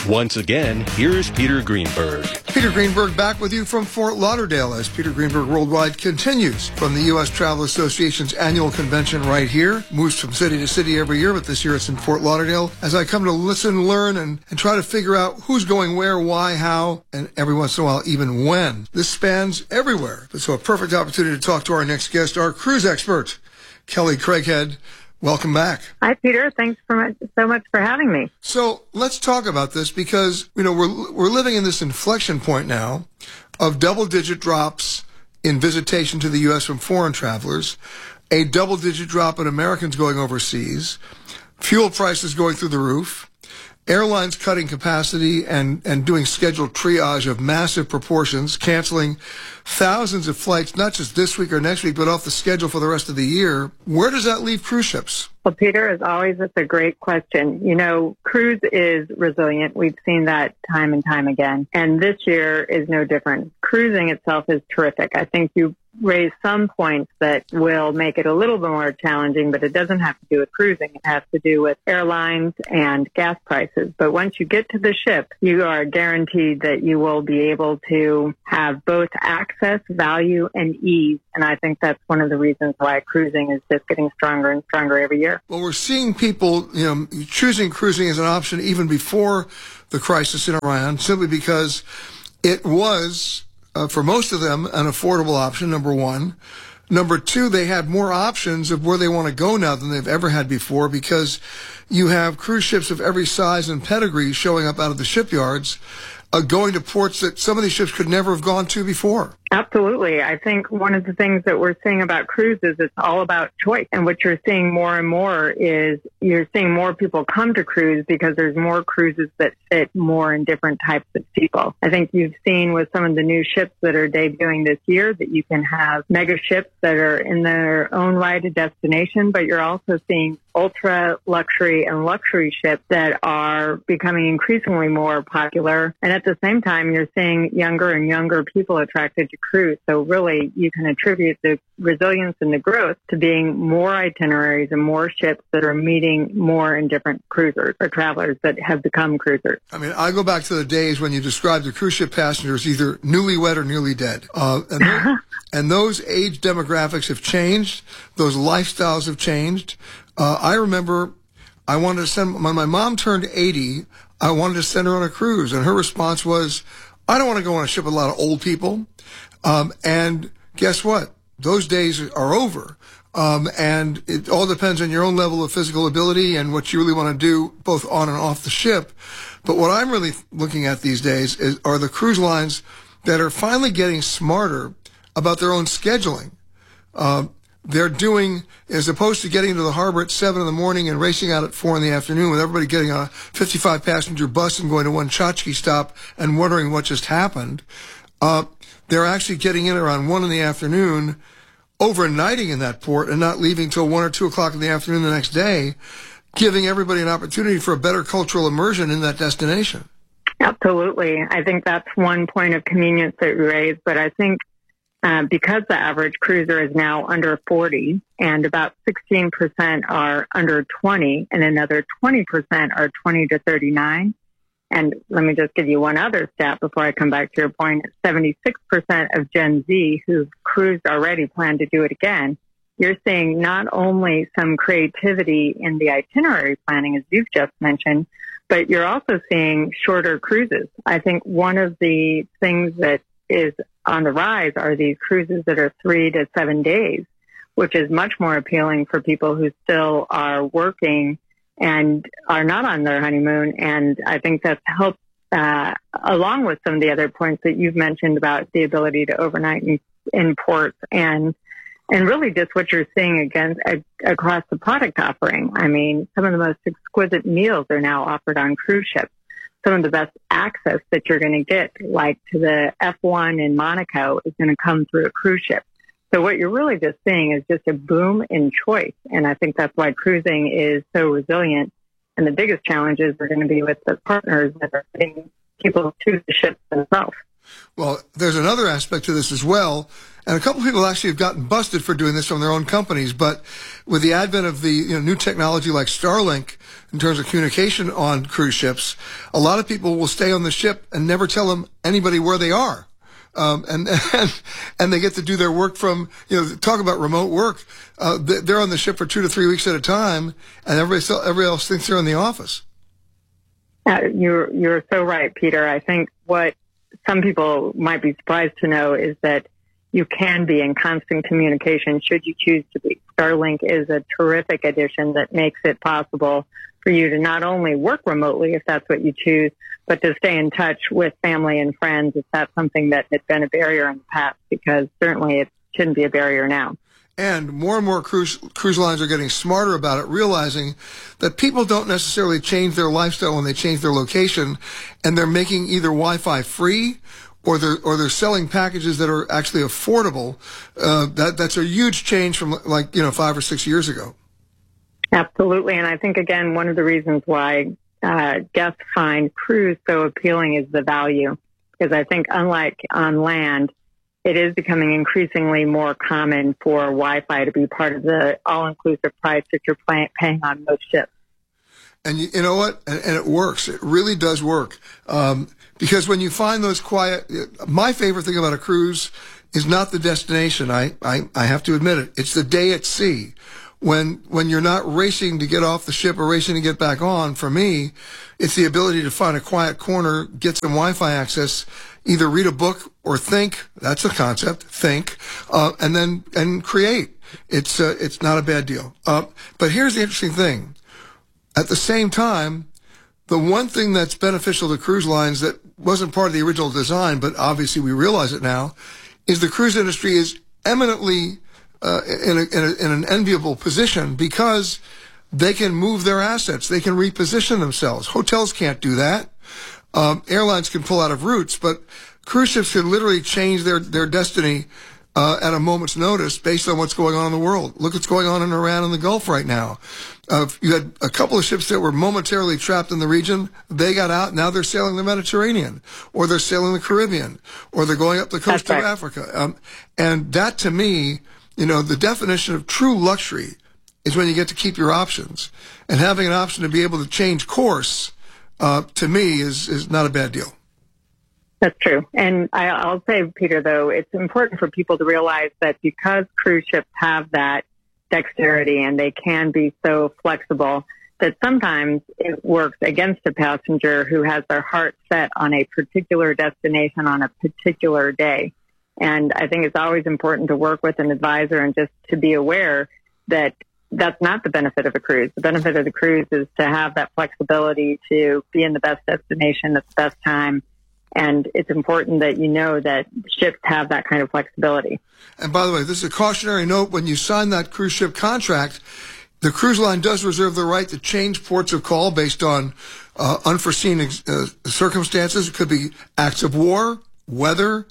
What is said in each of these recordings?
Once again, here's Peter Greenberg. Peter Greenberg back with you from Fort Lauderdale as Peter Greenberg Worldwide continues from the U.S. Travel Association's annual convention right here. Moves from city to city every year, but this year it's in Fort Lauderdale. As I come to listen, learn, and try to figure out who's going where, why, how, and every once in a while, even when. This spans everywhere. So a perfect opportunity to talk to our next guest, our cruise expert, Kelly Craighead. Welcome back. Hi, Peter. Thanks so much for having me. So let's talk about this because, we're living in this inflection point now of double-digit drops in visitation to the U.S. from foreign travelers, a double-digit drop in Americans going overseas, fuel prices going through the roof, airlines cutting capacity and doing scheduled triage of massive proportions, canceling thousands of flights, not just this week or next week, but off the schedule for the rest of the year. Where does that leave cruise ships? Well, Peter, as always, it's a great question. Cruise is resilient. We've seen that time and time again. And this year is no different. Cruising itself is terrific. I think you raise some points that will make it a little bit more challenging, but it doesn't have to do with cruising. It has to do with airlines and gas prices. But once you get to the ship, you are guaranteed that you will be able to have both access, value, and ease. And I think that's one of the reasons why cruising is just getting stronger and stronger every year. Well, we're seeing people, choosing cruising as an option even before the crisis in Iran, simply because it was, for most of them, an affordable option, number one. Number two, they had more options of where they want to go now than they've ever had before because you have cruise ships of every size and pedigree showing up out of the shipyards, going to ports that some of these ships could never have gone to before. Absolutely. I think one of the things that we're seeing about cruises, it's all about choice. And what you're seeing more and more is you're seeing more people come to cruise because there's more cruises that fit more in different types of people. I think you've seen with some of the new ships that are debuting this year that you can have mega ships that are in their own right a destination, but you're also seeing ultra luxury and luxury ships that are becoming increasingly more popular. And at the same time, you're seeing younger and younger people attracted to cruise. So really, you can attribute the resilience and the growth to being more itineraries and more ships that are meeting more and different cruisers or travelers that have become cruisers. I mean, I go back to the days when you described the cruise ship passengers either newlywed or newly dead. And those age demographics have changed. Those lifestyles have changed. I remember I wanted to send, when my mom turned 80, I wanted to send her on a cruise. And her response was, I don't want to go on a ship with a lot of old people. And guess what? Those days are over. And it all depends on your own level of physical ability and what you really want to do both on and off the ship. But what I'm really looking at these days are the cruise lines that are finally getting smarter about their own scheduling. They're doing, as opposed to getting to the harbor at 7 in the morning and racing out at 4 in the afternoon with everybody getting on a 55-passenger bus and going to one tchotchke stop and wondering what just happened, they're actually getting in around 1 in the afternoon, overnighting in that port and not leaving till 1 or 2 o'clock in the afternoon the next day, giving everybody an opportunity for a better cultural immersion in that destination. Absolutely. I think that's one point of convenience that you raised, but I think because the average cruiser is now under 40 and about 16% are under 20 and another 20% are 20 to 39. And let me just give you one other stat before I come back to your point. 76% of Gen Z who've cruised already plan to do it again. You're seeing not only some creativity in the itinerary planning, as you've just mentioned, but you're also seeing shorter cruises. I think one of the things that is on the rise are these cruises that are 3 to 7 days, which is much more appealing for people who still are working and are not on their honeymoon. And I think that's helped, along with some of the other points that you've mentioned about the ability to overnight in ports and really just what you're seeing again across the product offering. I mean, some of the most exquisite meals are now offered on cruise ships. Some of the best access that you're going to get, like to the F1 in Monaco, is going to come through a cruise ship. So what you're really just seeing is just a boom in choice. And I think that's why cruising is so resilient. And the biggest challenges are going to be with the partners that are getting people to the ships themselves. Well, there's another aspect to this as well. And a couple of people actually have gotten busted for doing this from their own companies. But with the advent of the new technology like Starlink in terms of communication on cruise ships, a lot of people will stay on the ship and never tell anybody where they are. And they get to do their work from, talk about remote work. They're on the ship for 2 to 3 weeks at a time, and everybody else thinks they're in the office. You're so right, Peter. I think what some people might be surprised to know is that you can be in constant communication should you choose to be. Starlink is a terrific addition that makes it possible for you to not only work remotely, if that's what you choose, but to stay in touch with family and friends if that's something that had been a barrier in the past, because certainly it shouldn't be a barrier now. And more cruise lines are getting smarter about it, realizing that people don't necessarily change their lifestyle when they change their location, and they're making either Wi-Fi free or they're selling packages that are actually affordable. That's a huge change from 5 or 6 years ago. Absolutely. And I think, again, one of the reasons why guests find cruise so appealing is the value. Because I think unlike on land, it is becoming increasingly more common for Wi-Fi to be part of the all-inclusive price that you're paying on most ships. And you know what? And it works. It really does work. Because when you find those quiet, my favorite thing about a cruise is not the destination. I have to admit it. It's the day at sea. When you're not racing to get off the ship or racing to get back on, for me, it's the ability to find a quiet corner, get some Wi-Fi access, either read a book or think. That's the concept. Think, and create. It's not a bad deal. But here's the interesting thing. At the same time, the one thing that's beneficial to cruise lines that wasn't part of the original design, but obviously we realize it now, is the cruise industry is eminently in an enviable position because they can move their assets. They can reposition themselves. Hotels can't do that. Airlines can pull out of routes, but cruise ships can literally change their destiny at a moment's notice based on what's going on in the world. Look what's going on in Iran and the Gulf right now. You had a couple of ships that were momentarily trapped in the region. They got out. Now they're sailing the Mediterranean, or they're sailing the Caribbean, or they're going up the coast of Africa. And that, to me, the definition of true luxury is when you get to keep your options. And having an option to be able to change course, to me, is not a bad deal. That's true. And I'll say, Peter, though, it's important for people to realize that because cruise ships have that dexterity and they can be so flexible, that sometimes it works against a passenger who has their heart set on a particular destination on a particular day. And I think it's always important to work with an advisor and just to be aware that that's not the benefit of a cruise. The benefit of the cruise is to have that flexibility to be in the best destination at the best time. And it's important that you know that ships have that kind of flexibility. And by the way, this is a cautionary note. When you sign that cruise ship contract, the cruise line does reserve the right to change ports of call based on unforeseen circumstances. It could be acts of war, weather,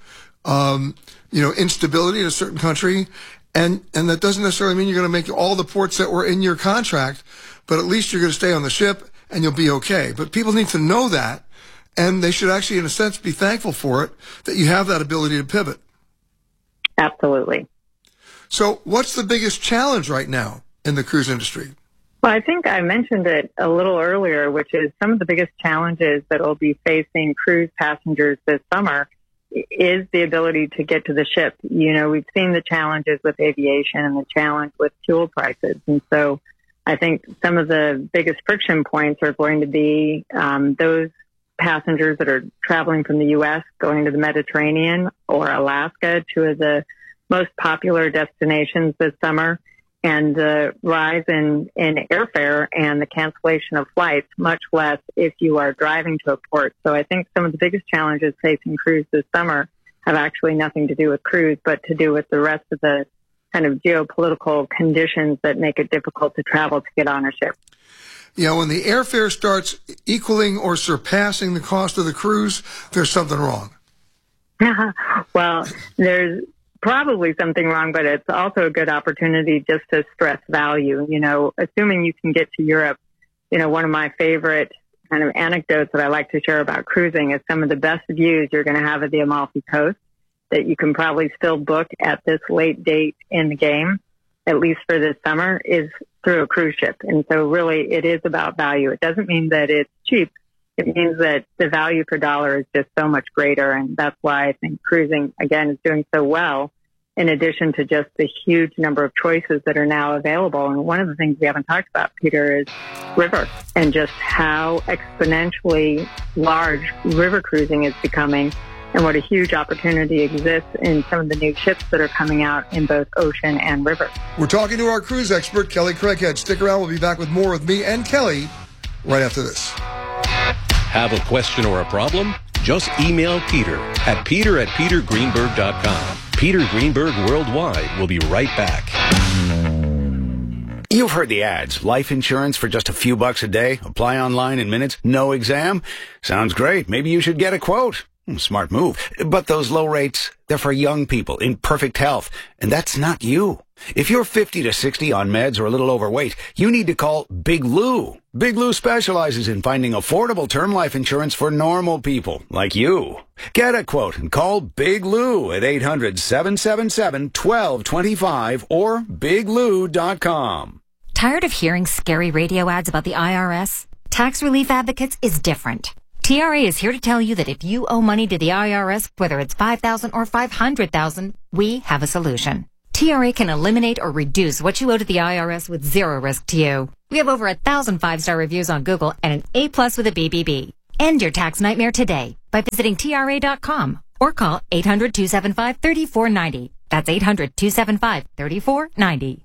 instability in a certain country. And that doesn't necessarily mean you're going to make all the ports that were in your contract, but at least you're going to stay on the ship and you'll be okay. But people need to know that. And they should actually, in a sense, be thankful for it, that you have that ability to pivot. Absolutely. So what's the biggest challenge right now in the cruise industry? Well, I think I mentioned it a little earlier, which is some of the biggest challenges that will be facing cruise passengers this summer is the ability to get to the ship. We've seen the challenges with aviation and the challenge with fuel prices. And so I think some of the biggest friction points are going to be those passengers that are traveling from the U.S. going to the Mediterranean or Alaska, two of the most popular destinations this summer, and the rise in airfare and the cancellation of flights, much less if you are driving to a port. So I think some of the biggest challenges facing cruise this summer have actually nothing to do with cruise, but to do with the rest of the kind of geopolitical conditions that make it difficult to travel to get on a ship. When the airfare starts equaling or surpassing the cost of the cruise, there's something wrong. Well, there's probably something wrong, but it's also a good opportunity just to stress value. Assuming you can get to Europe, one of my favorite kind of anecdotes that I like to share about cruising is some of the best views you're going to have at the Amalfi Coast that you can probably still book at this late date in the game, at least for this summer, is through a cruise ship. And so really it is about value. It doesn't mean that it's cheap. It means that the value per dollar is just so much greater. And that's why I think cruising, again, is doing so well, in addition to just the huge number of choices that are now available. And one of the things we haven't talked about, Peter, is river and just how exponentially large river cruising is becoming and what a huge opportunity exists in some of the new ships that are coming out in both ocean and river. We're talking to our cruise expert, Kelly Craighead. Stick around. We'll be back with more with me and Kelly right after this. Have a question or a problem? Just email Peter at petergreenberg.com. Peter Greenberg Worldwide will be right back. You've heard the ads. Life insurance for just a few bucks a day. Apply online in minutes. No exam. Sounds great. Maybe you should get a quote. Smart move. But those low rates, they're for young people in perfect health. And that's not you. If you're 50 to 60 on meds or a little overweight, you need to call Big Lou. Big Lou specializes in finding affordable term life insurance for normal people like you. Get a quote and call Big Lou at 800-777-1225 or biglou.com. Tired of hearing scary radio ads about the IRS? Tax Relief Advocates is different. TRA is here to tell you that if you owe money to the IRS, whether it's $5,000 or $500,000, we have a solution. TRA can eliminate or reduce what you owe to the IRS with zero risk to you. We have over 1,000 5-star reviews on Google and an A+ with a BBB. End your tax nightmare today by visiting TRA.com or call 800-275-3490. That's 800-275-3490.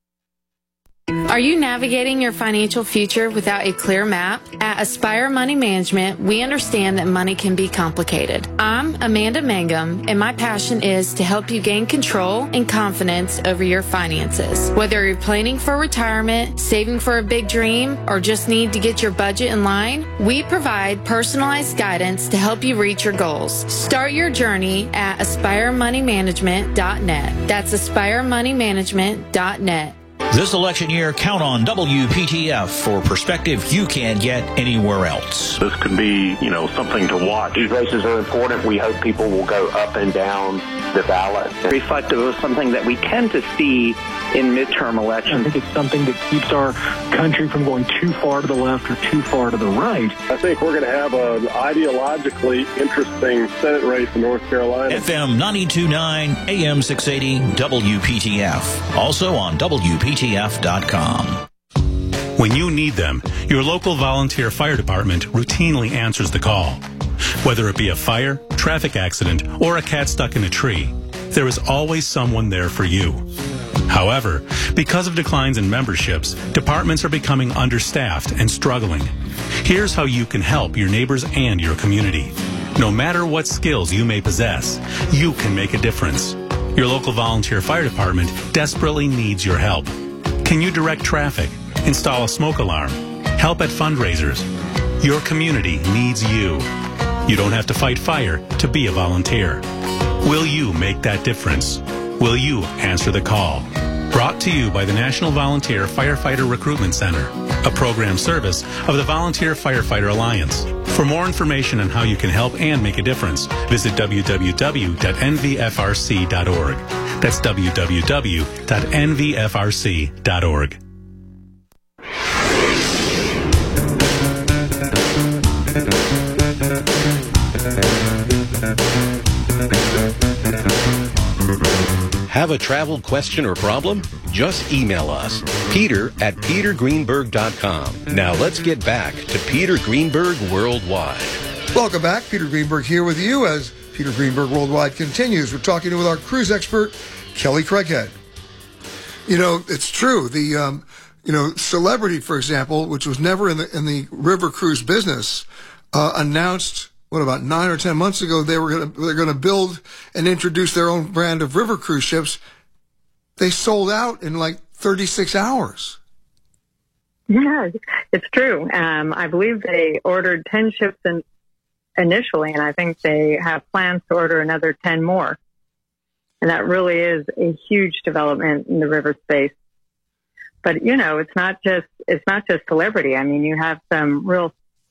Are you navigating your financial future without a clear map? At Aspire Money Management, we understand that money can be complicated. I'm Amanda Mangum, and my passion is to help you gain control and confidence over your finances. Whether you're planning for retirement, saving for a big dream, or just need to get your budget in line, we provide personalized guidance to help you reach your goals. Start your journey at AspireMoneyManagement.net. That's AspireMoneyManagement.net. This election year, count on WPTF for perspective you can't get anywhere else. This could be, something to watch. These races are important. We hope people will go up and down the ballot. Reflective of something that we tend to see in midterm elections. I think it's something that keeps our country from going too far to the left or too far to the right. I think we're going to have an ideologically interesting Senate race in North Carolina. FM 92.9, AM 680, WPTF. Also on WPTF.com. When you need them, your local volunteer fire department routinely answers the call. Whether it be a fire, traffic accident, or a cat stuck in a tree, there is always someone there for you. However, because of declines in memberships, departments are becoming understaffed and struggling. Here's how you can help your neighbors and your community. No matter what skills you may possess, you can make a difference. Your local volunteer fire department desperately needs your help. Can you direct traffic, install a smoke alarm, help at fundraisers? Your community needs you. You don't have to fight fire to be a volunteer. Will you make that difference? Will you answer the call? Brought to you by the National Volunteer Firefighter Recruitment Center, a program service of the Volunteer Firefighter Alliance. For more information on how you can help and make a difference, visit www.nvfrc.org. That's www.nvfrc.org. Have a travel question or problem? Just email us, Peter at petergreenberg.com. Now let's get back to Peter Greenberg Worldwide. Welcome back. Peter Greenberg here with you as Peter Greenberg Worldwide continues. We're talking with our cruise expert, Kelly Craighead. It's true. The, Celebrity, for example, which was never in the river cruise business, announced about 9 or 10 months ago, they're going to build and introduce their own brand of river cruise ships. They sold out in like 36 hours. Yeah, it's true. I believe they ordered 10 ships initially, and I think they have plans to order another 10 more. And that really is a huge development in the river space. But it's not just Celebrity. I mean, you have some real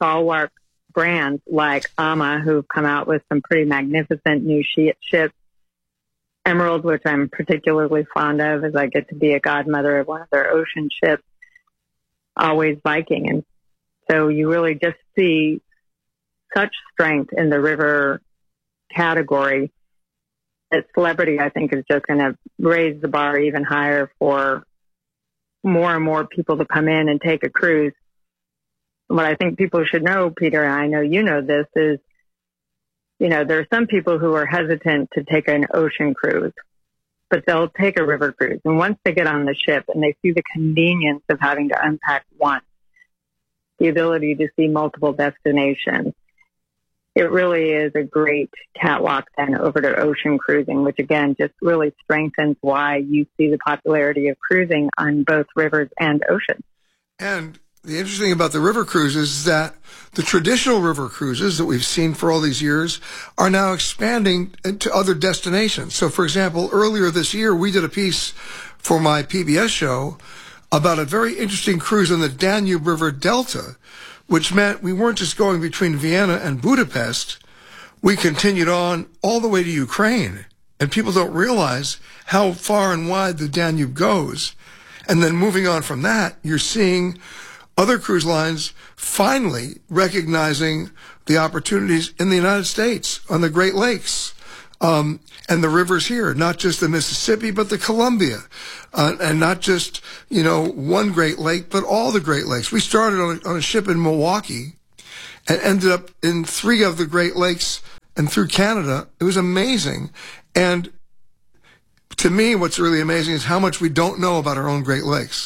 stalwart brands like AMA, who've come out with some pretty magnificent new ships. Emerald, which I'm particularly fond of, as I get to be a godmother of one of their ocean ships. Always Viking. And so you really just see such strength in the river category that Celebrity, I think, is just going to raise the bar even higher for more and more people to come in and take a cruise. What I think people should know, Peter, and I know you know this, is, you know, there are some people who are hesitant to take an ocean cruise, but they'll take a river cruise. And once they get on the ship and they see the convenience of having to unpack once, the ability to see multiple destinations, it really is a great catwalk then over to ocean cruising, which again just really strengthens why you see the popularity of cruising on both rivers and oceans. And the interesting thing about the river cruises is that the traditional river cruises that we've seen for all these years are now expanding to other destinations. So, for example, earlier this year, we did a piece for my PBS show about a very interesting cruise on the Danube River Delta, which meant we weren't just going between Vienna and Budapest. We continued on all the way to Ukraine. And people don't realize how far and wide the Danube goes. And then moving on from that, you're seeing other cruise lines finally recognizing the opportunities in the United States on the Great Lakes, and the rivers here, not just the Mississippi, but the Columbia, and not just, you know, one Great Lake, but all the Great Lakes. We started on a ship in Milwaukee and ended up in 3 of the Great Lakes and through Canada. It was amazing. And to me, what's really amazing is how much we don't know about our own Great Lakes.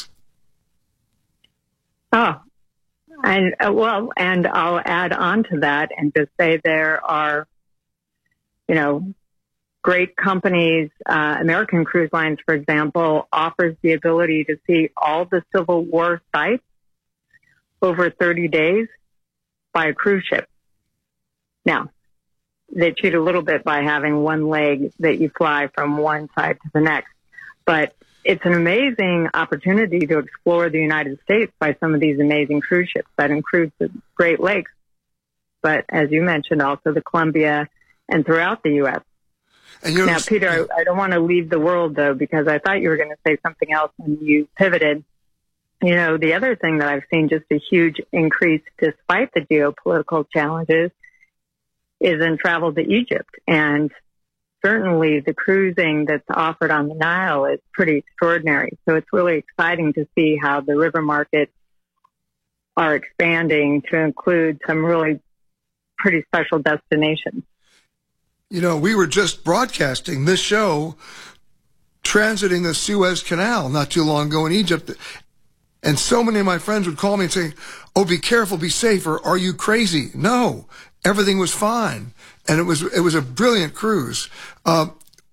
Oh, and and I'll add on to that and just say there are, you know, great companies. American Cruise Lines, for example, offers the ability to see all the Civil War sites over 30 days by a cruise ship. Now, they cheat a little bit by having one leg that you fly from one side to the next, but it's an amazing opportunity to explore the United States by some of these amazing cruise ships that includes the Great Lakes, but as you mentioned, also the Columbia and throughout the U.S. And now, Peter, I don't want to leave the world, though, because I thought you were going to say something else when you pivoted. You know, the other thing that I've seen just a huge increase despite the geopolitical challenges is in travel to Egypt. And certainly the cruising that's offered on the Nile is pretty extraordinary. So it's really exciting to see how the river markets are expanding to include some really pretty special destinations. You know, we were just broadcasting this show transiting the Suez Canal not too long ago in Egypt. And so many of my friends would call me and say, oh, be careful, be safe, or are you crazy? No, everything was fine. And it was a brilliant cruise. One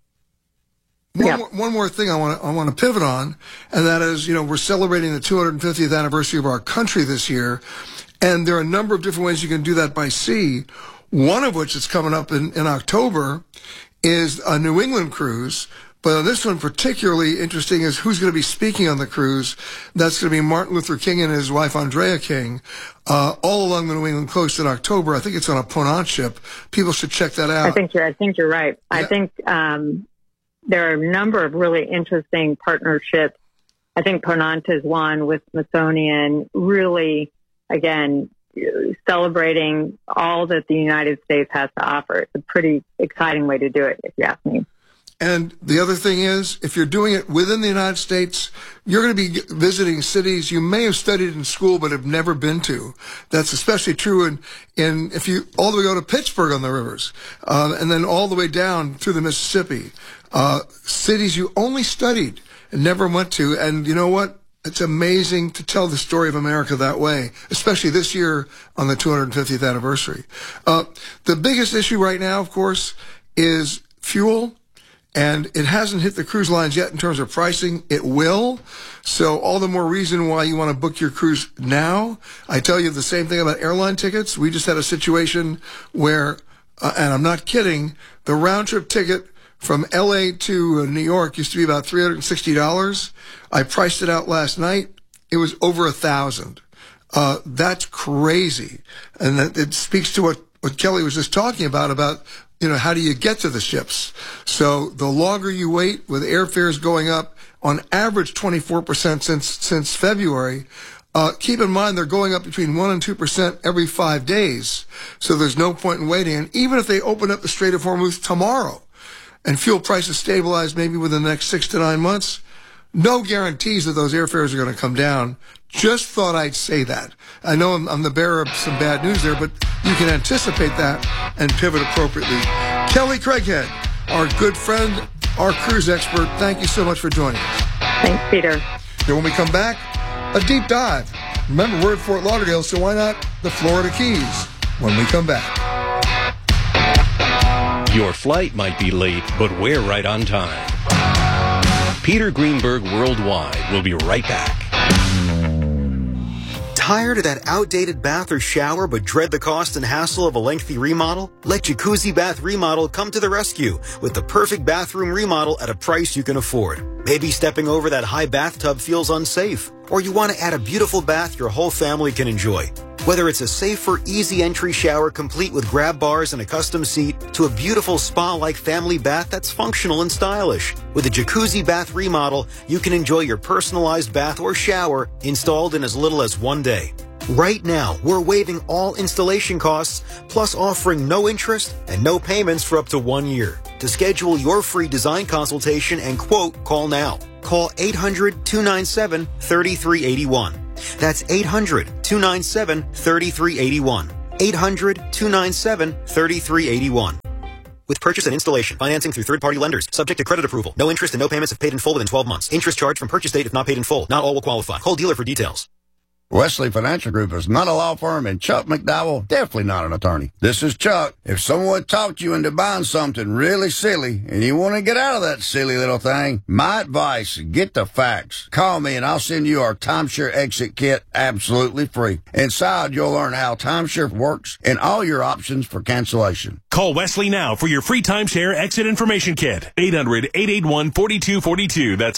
more thing I want to pivot on, and that is, you know, we're celebrating the 250th anniversary of our country this year, and there are a number of different ways you can do that by sea. One of which is coming up in October is a New England cruise. But on this one, particularly interesting is who's going to be speaking on the cruise. That's going to be Martin Luther King and his wife, Andrea King, all along the New England coast in October. I think it's on a Ponant ship. People should check that out. I think you're right. Yeah. I think there are a number of really interesting partnerships. I think Ponant is one with Smithsonian, really, again, celebrating all that the United States has to offer. It's a pretty exciting way to do it, if you ask me. And the other thing is, if you're doing it within the United States, you're going to be visiting cities you may have studied in school but have never been to. That's especially true in if you all the way go to Pittsburgh on the rivers, and then all the way down through the Mississippi. Cities you only studied and never went to. And you know what? It's amazing to tell the story of America that way, especially this year on the 250th anniversary. The biggest issue right now, of course, is fuel. And it hasn't hit the cruise lines yet in terms of pricing. It will. So all the more reason why you want to book your cruise now. I tell you the same thing about airline tickets. We just had a situation where, and I'm not kidding, the round trip ticket from LA to New York used to be about $360. I priced it out last night. It was over $1,000. That's crazy. And it speaks to what Kelly was just talking about, how do you get to the ships? So the longer you wait, with airfares going up on average 24% since February, keep in mind they're going up between 1 and 2% every 5 days. So there's no point in waiting. And even if they open up the Strait of Hormuz tomorrow and fuel prices stabilize maybe within the next 6 to 9 months, no guarantees that those airfares are going to come down. Just thought I'd say that. I know I'm the bearer of some bad news there, but you can anticipate that and pivot appropriately. Kelly Craighead, our good friend, our cruise expert, thank you so much for joining us. Thanks, Peter. And when we come back, a deep dive. Remember, we're at Fort Lauderdale, so why not the Florida Keys when we come back? Your flight might be late, but we're right on time. Peter Greenberg Worldwide will be right back. Tired of that outdated bath or shower but dread the cost and hassle of a lengthy remodel? Let Jacuzzi Bath Remodel come to the rescue with the perfect bathroom remodel at a price you can afford. Maybe stepping over that high bathtub feels unsafe, or you want to add a beautiful bath your whole family can enjoy. Whether it's a safer, easy entry shower complete with grab bars and a custom seat, to a beautiful spa-like family bath that's functional and stylish. With a Jacuzzi Bath Remodel, you can enjoy your personalized bath or shower installed in as little as 1 day. Right now, we're waiving all installation costs, plus offering no interest and no payments for up to 1 year. To schedule your free design consultation and quote, call now. Call 800-297-3381. That's 800-297-3381. 800-297-3381. With purchase and installation, financing through third-party lenders, subject to credit approval. No interest and no payments if paid in full within 12 months. Interest charged from purchase date if not paid in full. Not all will qualify. Call dealer for details. Wesley Financial Group is not a law firm, and Chuck McDowell, definitely not an attorney. This is Chuck. If someone talked you into buying something really silly and you want to get out of that silly little thing, my advice, get the facts. Call me and I'll send you our timeshare exit kit absolutely free. Inside, you'll learn how timeshare works and all your options for cancellation. Call Wesley now for your free timeshare exit information kit. 800-881-4242. That's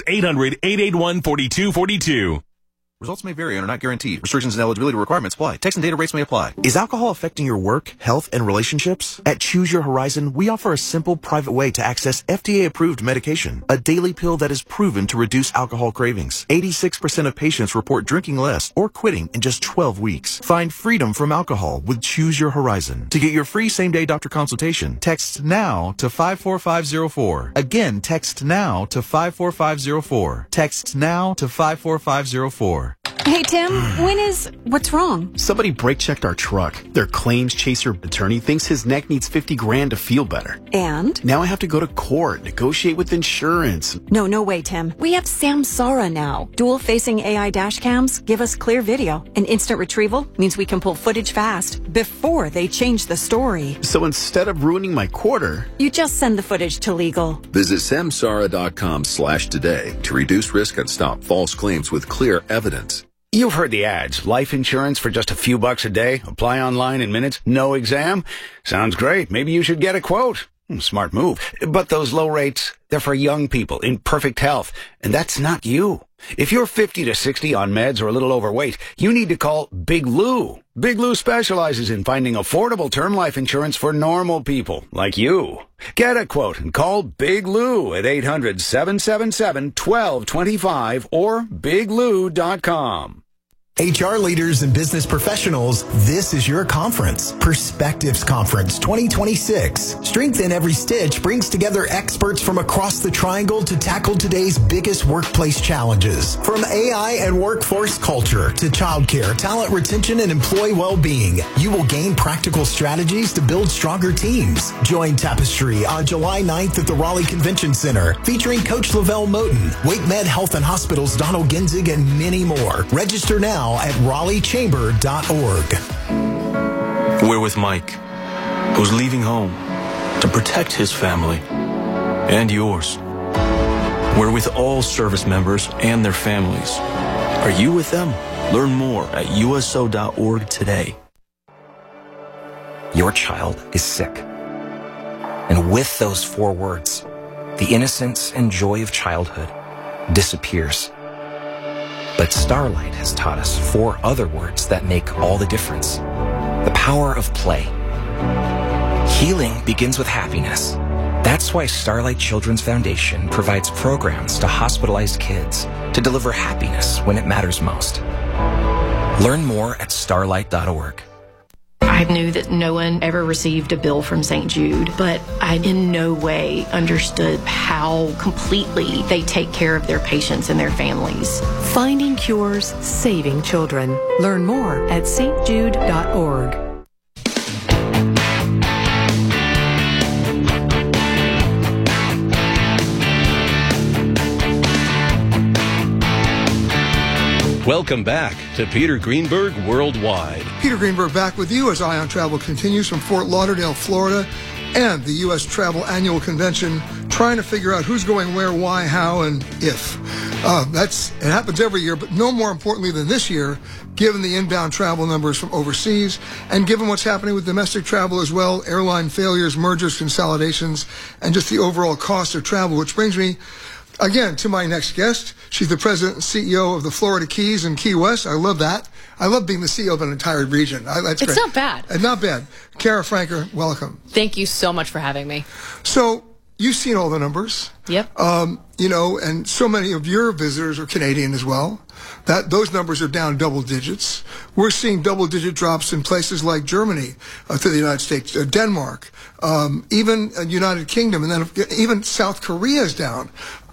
800-881-4242. Results may vary and are not guaranteed. Restrictions and eligibility requirements apply. Text and data rates may apply. Is alcohol affecting your work, health, and relationships? At Choose Your Horizon, we offer a simple, private way to access FDA-approved medication, a daily pill that is proven to reduce alcohol cravings. 86% of patients report drinking less or quitting in just 12 weeks. Find freedom from alcohol with Choose Your Horizon. To get your free same-day doctor consultation, text NOW to 54504. Again, text NOW to 54504. Text NOW to 54504. Hey, Tim, what's wrong? Somebody brake-checked our truck. Their claims chaser attorney thinks his neck needs $50,000 to feel better. And? Now I have to go to court, negotiate with insurance. No way, Tim. We have Samsara now. Dual-facing AI dash cams give us clear video. And instant retrieval means we can pull footage fast before they change the story. So instead of ruining my quarter, you just send the footage to legal. Visit samsara.com/today to reduce risk and stop false claims with clear evidence. You've heard the ads. Life insurance for just a few bucks a day. Apply online in minutes. No exam. Sounds great. Maybe you should get a quote. Smart move. But those low rates, they're for young people in perfect health. And that's not you. If you're 50 to 60 on meds or a little overweight, you need to call Big Lou. Big Lou specializes in finding affordable term life insurance for normal people like you. Get a quote and call Big Lou at 800-777-1225 or biglou.com. HR leaders and business professionals, this is your conference. Perspectives Conference 2026. Strength in Every Stitch brings together experts from across the triangle to tackle today's biggest workplace challenges. From AI and workforce culture to childcare, talent retention, and employee well-being, you will gain practical strategies to build stronger teams. Join Tapestry on July 9th at the Raleigh Convention Center, featuring Coach Lavelle Moten, WakeMed Health and Hospitals Donald Genzig, and many more. Register now at RaleighChamber.org. We're with Mike, who's leaving home to protect his family and yours. We're with all service members and their families. Are you with them? Learn more at USO.org today. Your child is sick. And with those 4 words, the innocence and joy of childhood disappears. But Starlight has taught us 4 other words that make all the difference. The power of play. Healing begins with happiness. That's why Starlight Children's Foundation provides programs to hospitalized kids to deliver happiness when it matters most. Learn more at starlight.org. I knew that no one ever received a bill from St. Jude, but I in no way understood how completely they take care of their patients and their families. Finding cures, saving children. Learn more at stjude.org. Welcome back to Peter Greenberg Worldwide. Peter Greenberg back with you as Ion Travel continues from Fort Lauderdale, Florida, and the U.S. Travel Annual Convention, trying to figure out who's going where, why, how, and if. It happens every year, but no more importantly than this year, given the inbound travel numbers from overseas, and given what's happening with domestic travel as well, airline failures, mergers, consolidations, and just the overall cost of travel, which brings me again to my next guest. She's the president and CEO of the Florida Keys and Key West. I love that. I love being the CEO of an entire region. That's great. It's not bad. Not bad. Kara Franker, welcome. Thank you so much for having me. So you've seen all the numbers. Yep. And so many of your visitors are Canadian as well. Those numbers are down double digits. We're seeing double-digit drops in places like Germany to the United States, Denmark, even United Kingdom, and then even South Korea is down.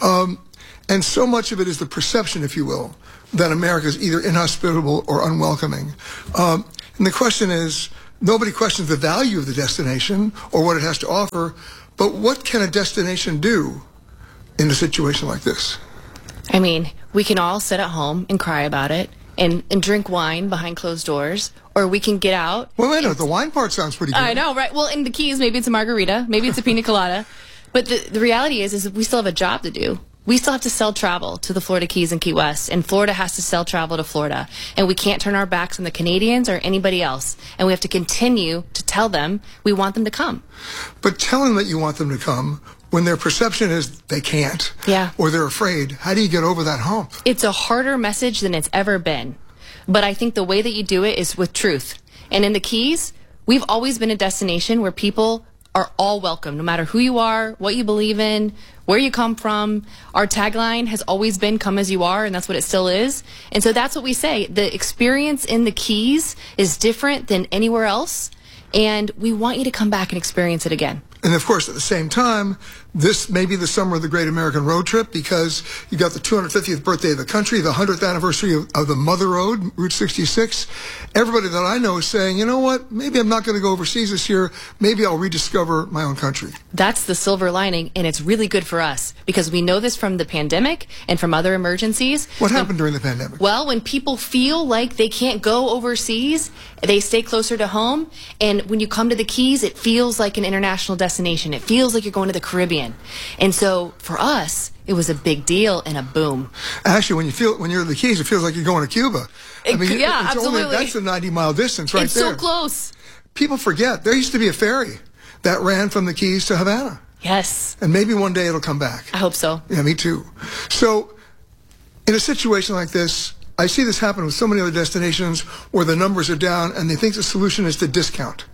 And so much of it is the perception, if you will, that America is either inhospitable or unwelcoming. And the question is, nobody questions the value of the destination or what it has to offer, but what can a destination do in a situation like this? I mean, we can all sit at home and cry about it and drink wine behind closed doors, or we can get out. Well, wait a minute. The wine part sounds pretty good. I know, right? Well, in the Keys, maybe it's a margarita, maybe it's a pina colada. But the reality is we still have a job to do. We still have to sell travel to the Florida Keys and Key West, and Florida has to sell travel to Florida. And we can't turn our backs on the Canadians or anybody else. And we have to continue to tell them we want them to come. But tell them that you want them to come when their perception is they can't, or they're afraid. How do you get over that hump? It's a harder message than it's ever been. But I think the way that you do it is with truth. And in the Keys, we've always been a destination where people are all welcome, no matter who you are, what you believe in, where you come from. Our tagline has always been "come as you are," and that's what it still is. And so that's what we say. The experience in the Keys is different than anywhere else, and we want you to come back and experience it again. And of course, at the same time, this may be the summer of the Great American Road Trip, because you've got the 250th birthday of the country, the 100th anniversary of the Mother Road, Route 66. Everybody that I know is saying, you know what, maybe I'm not going to go overseas this year. Maybe I'll rediscover my own country. That's the silver lining, and it's really good for us, because we know this from the pandemic and from other emergencies. What happened during the pandemic? Well, when people feel like they can't go overseas, they stay closer to home. And when you come to the Keys, it feels like an international destination. It feels like you're going to the Caribbean. And so for us, it was a big deal and a boom. Actually, when you're in the Keys, it feels like you're going to Cuba. Absolutely. That's a 90-mile distance right there. It's so close. People forget. There used to be a ferry that ran from the Keys to Havana. Yes. And maybe one day it'll come back. I hope so. Yeah, me too. So in a situation like this, I see this happen with so many other destinations where the numbers are down and they think the solution is to discount.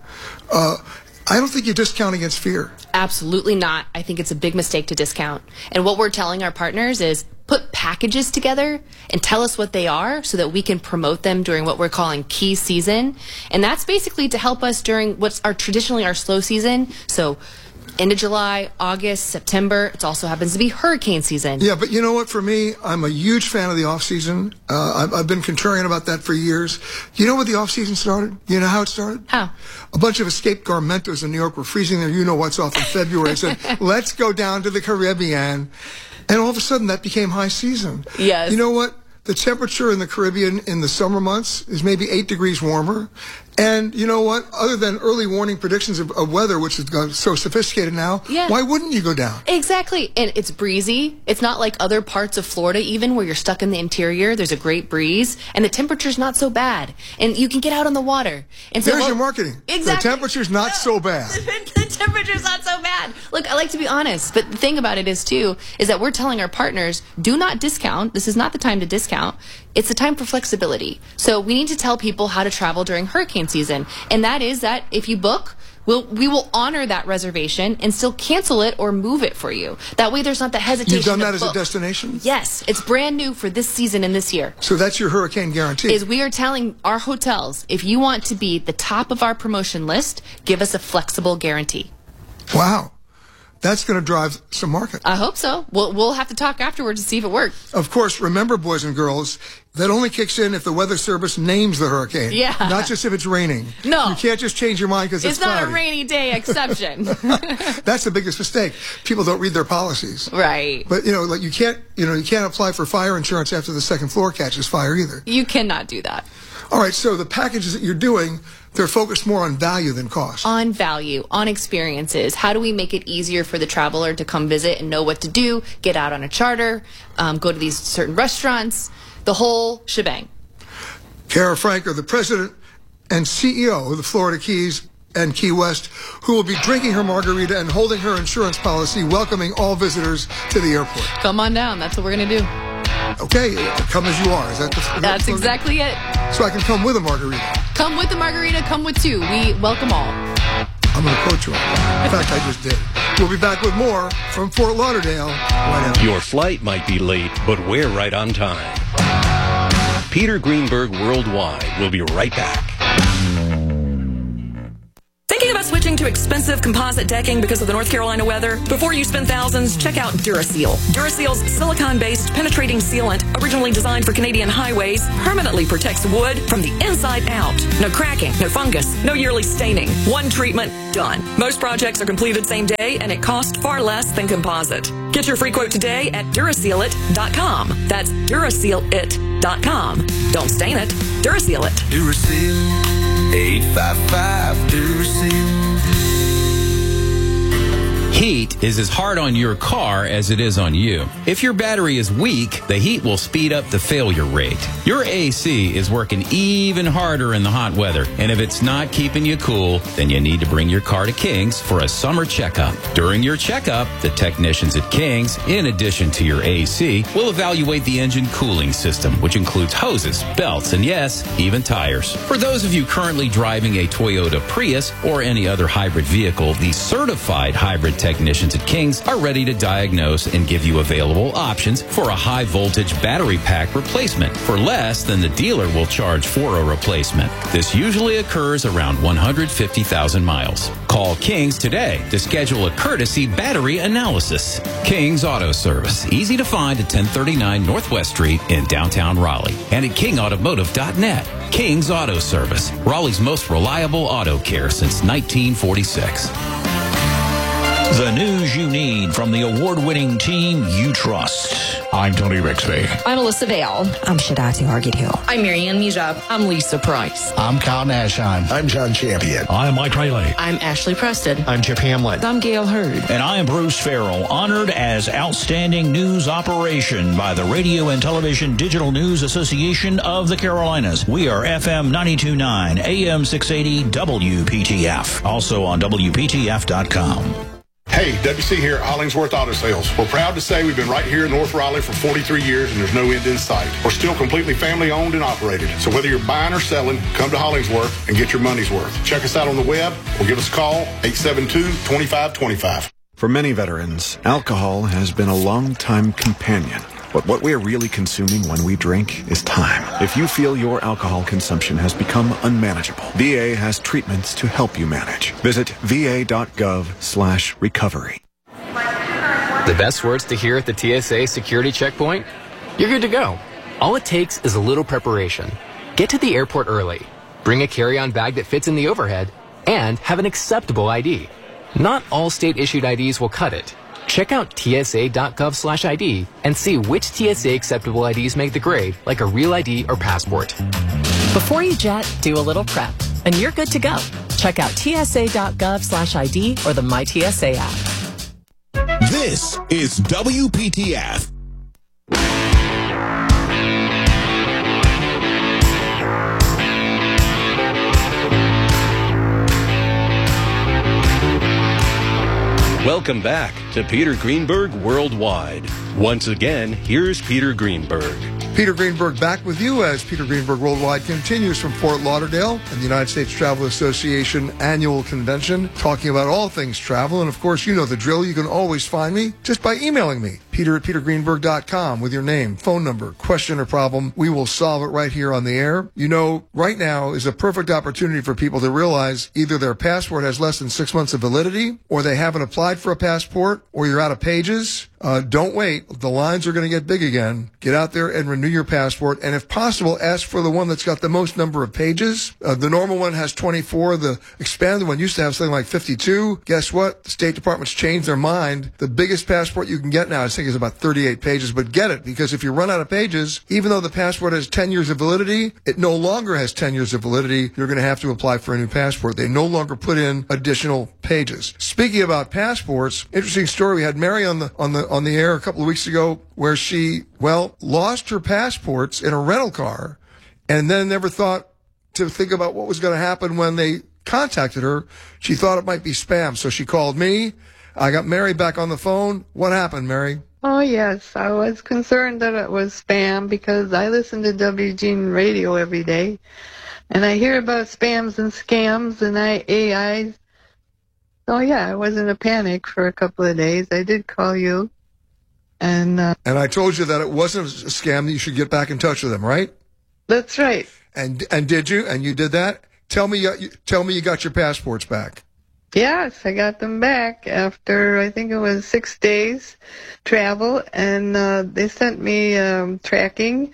I don't think you discount against fear. Absolutely not. I think it's a big mistake to discount. And what we're telling our partners is put packages together and tell us what they are so that we can promote them during what we're calling key season. And that's basically to help us during what's traditionally our slow season. So end of July, August, September. It also happens to be hurricane season. Yeah, but you know what? For me, I'm a huge fan of the off-season. I've been contrarian about that for years. You know where the off-season started? You know how it started? How? A bunch of escaped garmentos in New York were freezing their you-know-what's off in February and said, let's go down to the Caribbean. And all of a sudden, that became high season. Yes. You know what? The temperature in the Caribbean in the summer months is maybe 8 degrees warmer. And you know what? Other than early warning predictions of weather, which has got so sophisticated now, why wouldn't you go down? Exactly. And it's breezy. It's not like other parts of Florida, even where you're stuck in the interior. There's a great breeze. And the temperature's not so bad. And you can get out on the water. And so There's your marketing. Exactly. The temperature's not so bad. The temperature's not so bad. Look, I like to be honest, but the thing about it is that we're telling our partners, do not discount. This is not the time to discount. It's the time for flexibility. So we need to tell people how to travel during hurricane season. And that is that if you book, we will honor that reservation and still cancel it or move it for you. That way there's not the hesitation. You've done that as book. a destination? Yes. It's brand new for this season and this year. So that's your hurricane guarantee? Is we are telling our hotels, if you want to be the top of our promotion list, give us a flexible guarantee. Wow. That's going to drive some market. I hope so. We'll have to talk afterwards to see if it works. Of course, remember, boys and girls, that only kicks in if the weather service names the hurricane. Yeah. Not just if it's raining. No. You can't just change your mind because it's not cloudy. a rainy day exception. That's the biggest mistake. People don't read their policies. Right. But, like you can't apply for fire insurance after the second floor catches fire either. You cannot do that. All right, so the packages that you're doing, they're focused more on value than cost. On value, on experiences. How do we make it easier for the traveler to come visit and know what to do, get out on a charter, go to these certain restaurants, the whole shebang. Kara Franker, the president and CEO of the Florida Keys and Key West, who will be drinking her margarita and holding her insurance policy, welcoming all visitors to the airport. Come on down. That's what we're going to do. Okay, come as you are. Is that That's exactly it. So I can come with a margarita. Come with the margarita, come with two. We welcome all. I'm going to quote you on that. In fact, I just did. We'll be back with more from Fort Lauderdale right after. Your flight might be late, but we're right on time. Peter Greenberg Worldwide will be right back. Thinking about switching to expensive composite decking because of the North Carolina weather? Before you spend thousands, check out Duraseal. Duraseal's silicone-based penetrating sealant, originally designed for Canadian highways, permanently protects wood from the inside out. No cracking, no fungus, no yearly staining. One treatment, done. Most projects are completed same day, and it costs far less than composite. Get your free quote today at Durasealit.com. That's Durasealit.com. Don't stain it. Duraseal it. Duraseal. 855 Duraseal. Heat is as hard on your car as it is on you. If your battery is weak, the heat will speed up the failure rate. Your AC is working even harder in the hot weather, and if it's not keeping you cool, then you need to bring your car to King's for a summer checkup. During your checkup, the technicians at King's, in addition to your AC, will evaluate the engine cooling system, which includes hoses, belts, and yes, even tires. For those of you currently driving a Toyota Prius or any other hybrid vehicle, the certified hybrid technicians at King's are ready to diagnose and give you available options for a high voltage battery pack replacement for less than the dealer will charge for a replacement. This usually occurs around 150,000 miles. Call King's today to schedule a courtesy battery analysis. King's Auto Service, easy to find at 1039 Northwest Street in downtown Raleigh and at kingautomotive.net. King's Auto Service, Raleigh's most reliable auto care since 1946. The news you need from the award-winning team you trust. I'm Tony Bixby. I'm Alyssa Vale. I'm Shadati Argid-Hill. I'm Marianne Mijab. I'm Lisa Price. I'm Kyle Nashon. I'm John Champion. I'm Mike Rayleigh. I'm Ashley Preston. I'm Chip Hamlin. I'm Gail Hurd. And I am Bruce Farrell, honored as Outstanding News Operation by the Radio and Television Digital News Association of the Carolinas. We are FM 92.9, AM 680, WPTF. Also on WPTF.com. Hey, WC here at Hollingsworth Auto Sales. We're proud to say we've been right here in North Raleigh for 43 years and there's no end in sight. We're still completely family owned and operated. So whether you're buying or selling, come to Hollingsworth and get your money's worth. Check us out on the web or give us a call, 872-2525. For many veterans, alcohol has been a long-time companion. But what we are really consuming when we drink is time. If you feel your alcohol consumption has become unmanageable, VA has treatments to help you manage. Visit va.gov/recovery. The best words to hear at the TSA security checkpoint? You're good to go. All it takes is a little preparation. Get to the airport early. Bring a carry-on bag that fits in the overhead and have an acceptable ID. Not all state-issued IDs will cut it. Check out tsa.gov/ID and see which TSA acceptable IDs make the grade, like a real ID or passport. Before you jet, do a little prep, and you're good to go. Check out tsa.gov/ID or the MyTSA app. This is WPTF. Welcome back to Peter Greenberg Worldwide. Once again, here's Peter Greenberg. Peter Greenberg back with you as Peter Greenberg Worldwide continues from Fort Lauderdale and the United States Travel Association annual convention, talking about all things travel. And of course, you know the drill. You can always find me just by emailing me, peter@petergreenberg.com, with your name, phone number, question or problem. We will solve it right here on the air. You know, right now is a perfect opportunity for people to realize either their passport has less than 6 months of validity, or they haven't applied for a passport, or you're out of pages. Don't wait. The lines are going to get big again. Get out there and renew your passport. And if possible, ask for the one that's got the most number of pages. The normal one has 24. The expanded one used to have something like 52. Guess what? The State Department's changed their mind. The biggest passport you can get now, I think, is about 38 pages. But get it, because if you run out of pages, even though the passport has 10 years of validity, it no longer has 10 years of validity. You're going to have to apply for a new passport. They no longer put in additional pages. Speaking about passports, interesting story. We had Mary on the air a couple of weeks ago where she, lost her passports in a rental car and then never thought to think about what was going to happen when they contacted her. She thought it might be spam, so she called me. I got Mary back on the phone. What happened, Mary? Oh, yes. I was concerned that it was spam because I listen to WGN radio every day, and I hear about spams and scams and AIs. So, yeah, I was in a panic for a couple of days. I did call you. And I told you that it wasn't a scam, that you should get back in touch with them, right? That's right. And did you? And you did that? Tell me you got your passports back. Yes, I got them back after, I think it was 6 days travel, and they sent me tracking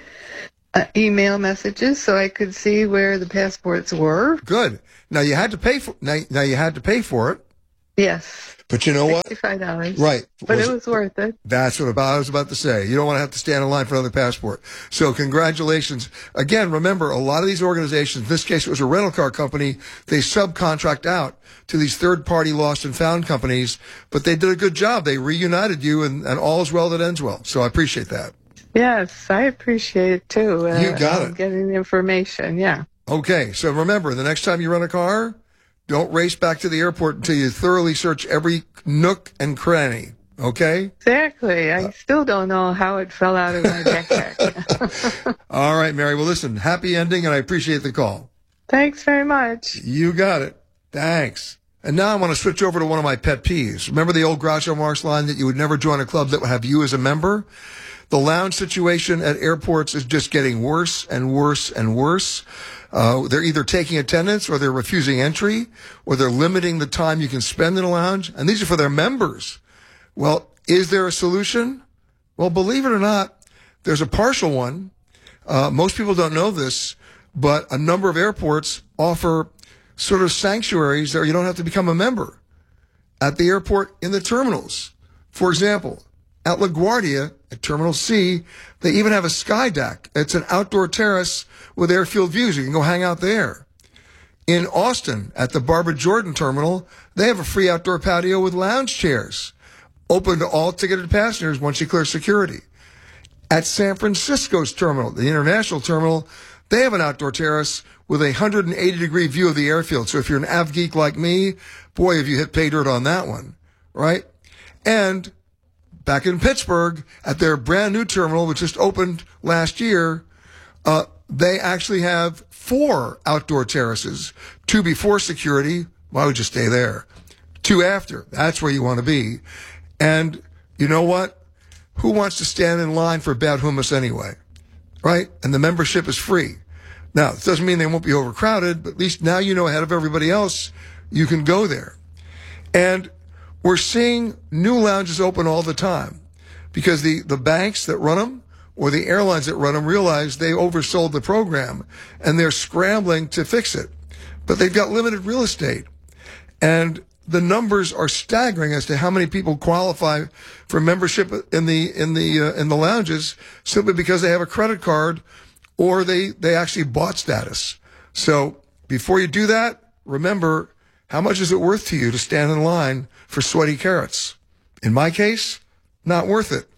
email messages so I could see where the passports were. Good. Now you had to pay for. Now you had to pay for it. Yes. But you know what? $65. Right. But it was worth it. That's what I was about to say. You don't want to have to stand in line for another passport. So congratulations. Again, remember, a lot of these organizations, in this case it was a rental car company, they subcontract out to these third-party lost and found companies, but they did a good job. They reunited you, and all is well that ends well. So I appreciate that. Yes, I appreciate it too. You got it. Getting the information, yeah. Okay, so remember, the next time you rent a car, don't race back to the airport until you thoroughly search every nook and cranny, okay? Exactly. I still don't know how it fell out of my backpack. All right, Mary. Well, listen, happy ending, and I appreciate the call. Thanks very much. You got it. Thanks. And now I want to switch over to one of my pet peeves. Remember the old Groucho Marx line that you would never join a club that would have you as a member? The lounge situation at airports is just getting worse and worse and worse. They're either taking attendance, or they're refusing entry, or they're limiting the time you can spend in a lounge. And these are for their members. Well, is there a solution? Well, believe it or not, there's a partial one. Most people don't know this, but a number of airports offer sort of sanctuaries that you don't have to become a member at the airport in the terminals. For example, at LaGuardia, at Terminal C, they even have a sky deck. It's an outdoor terrace with airfield views. You can go hang out there. In Austin, at the Barbara Jordan Terminal, they have a free outdoor patio with lounge chairs, open to all ticketed passengers once you clear security. At San Francisco's terminal, the international terminal, they have an outdoor terrace with a 180-degree view of the airfield. So if you're an av geek like me, boy, have you hit pay dirt on that one, right? And back in Pittsburgh, at their brand new terminal, which just opened last year, they actually have 4 outdoor terraces, 2 before security. Why would you stay there? 2 after. That's where you want to be. And you know what? Who wants to stand in line for bad hummus anyway? Right? And the membership is free. Now, it doesn't mean they won't be overcrowded, but at least now you know ahead of everybody else, you can go there. And we're seeing new lounges open all the time because the banks that run them or the airlines that run them realize they oversold the program and they're scrambling to fix it. But they've got limited real estate. And the numbers are staggering as to how many people qualify for membership in the lounges simply because they have a credit card or they actually bought status. So before you do that, remember, how much is it worth to you to stand in line for sweaty carrots? In my case, not worth it.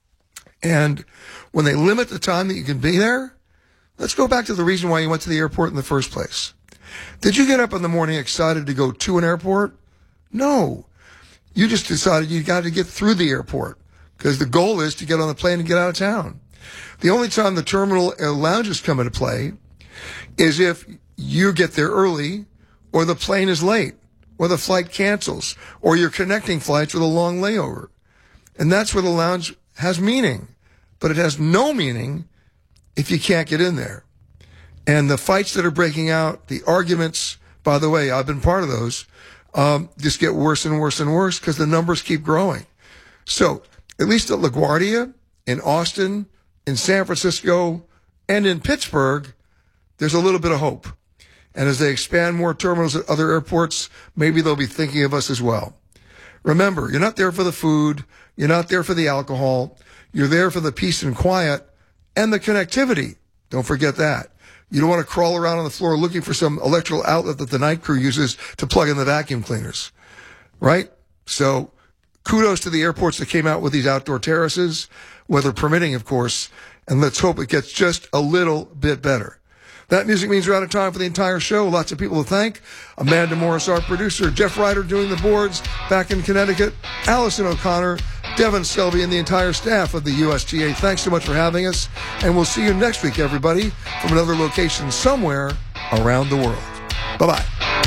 And when they limit the time that you can be there, let's go back to the reason why you went to the airport in the first place. Did you get up in the morning excited to go to an airport? No. You just decided you got to get through the airport because the goal is to get on the plane and get out of town. The only time the terminal lounges come into play is if you get there early or the plane is late or the flight cancels or you're connecting flights with a long layover. And that's where the lounge has meaning. But it has no meaning if you can't get in there. And the fights that are breaking out, the arguments, by the way, I've been part of those, just get worse and worse and worse because the numbers keep growing. So at least at LaGuardia, in Austin, in San Francisco, and in Pittsburgh, there's a little bit of hope. And as they expand more terminals at other airports, maybe they'll be thinking of us as well. Remember, you're not there for the food. You're not there for the alcohol. You're there for the peace and quiet and the connectivity. Don't forget that. You don't want to crawl around on the floor looking for some electrical outlet that the night crew uses to plug in the vacuum cleaners, right? So kudos to the airports that came out with these outdoor terraces, weather permitting, of course, and let's hope it gets just a little bit better. That music means we're out of time for the entire show. Lots of people to thank. Amanda Morris, our producer. Jeff Ryder doing the boards back in Connecticut. Allison O'Connor, Devin Selby, and the entire staff of the USTA. Thanks so much for having us. And we'll see you next week, everybody, from another location somewhere around the world. Bye-bye.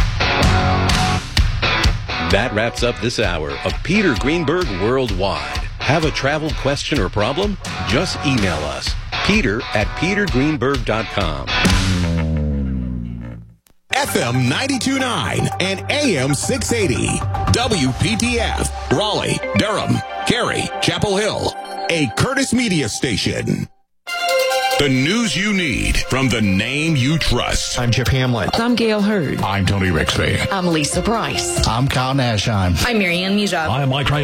That wraps up this hour of Peter Greenberg Worldwide. Have a travel question or problem? Just email us. Peter@petergreenberg.com. FM 92.9 and AM 680. WPTF, Raleigh, Durham, Cary, Chapel Hill. A Curtis Media station. The news you need from the name you trust. I'm Chip Hamlin. I'm Gail Hurd. I'm Tony Rixby. I'm Lisa Price. I'm Kyle Nashheim. I'm Marianne Mujab. I'm Mike Ryan.